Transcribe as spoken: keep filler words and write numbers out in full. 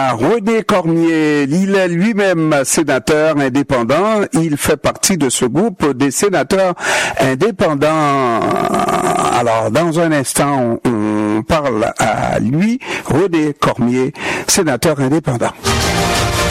René Cormier, il est lui-même sénateur indépendant. Il fait partie de ce groupe des sénateurs indépendants. Alors, dans un instant, on parle à lui, René Cormier, sénateur indépendant.